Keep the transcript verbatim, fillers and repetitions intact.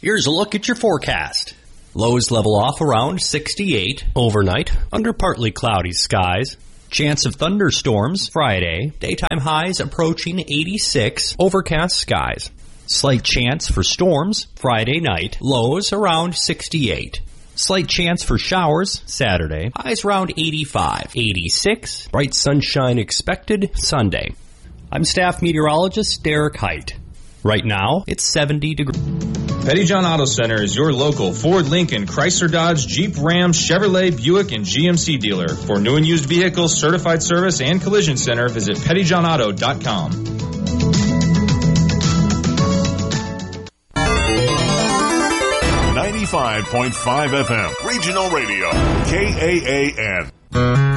Here's a look at your forecast. Lows level off around sixty-eight overnight under partly cloudy skies. Chance of thunderstorms Friday. Daytime highs approaching eighty-six. Overcast skies. Slight chance for storms Friday night. Lows around sixty-eight. Slight chance for showers Saturday. Highs around eighty-five. eighty-six. Bright sunshine expected Sunday. I'm staff meteorologist Derek Height. Right now, it's seventy degrees. Pettyjohn Auto Center is your local Ford, Lincoln, Chrysler, Dodge, Jeep, Ram, Chevrolet, Buick, and G M C dealer. For new and used vehicles, certified service, and collision center, visit pettyjohn auto dot com. ninety-five point five F M, Regional Radio, K A A N.